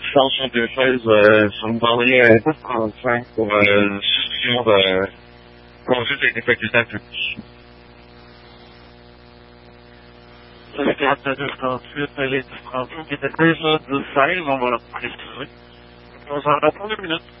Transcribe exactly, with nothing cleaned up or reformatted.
l'extension deux chaises, euh, ça me parlerait à neuf trente-cinq pour euh, une discussion de conduite avec des facultés publiques. C'est quarante-neuf trente-huit, les dix trente-huit qui était déjà dix seize, on va le préciser. On s'en attend deux minutes.